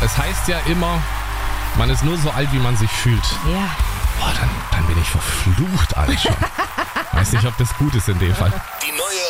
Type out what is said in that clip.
Es heißt ja immer, man ist nur so alt, wie man sich fühlt. Ja. Boah, dann bin ich verflucht alt schon. Weiß nicht, ob das gut ist in dem Fall. Die neue